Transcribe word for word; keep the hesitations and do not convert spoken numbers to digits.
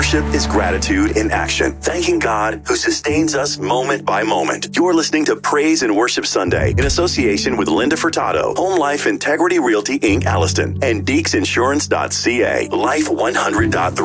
Worship is gratitude in action, thanking God who sustains us moment by moment. You're listening to Praise and Worship Sunday in association with Linda Furtado, Home Life Integrity Realty Incorporated. Alliston, and Deeks Insurance dot C A. Life one hundred point three.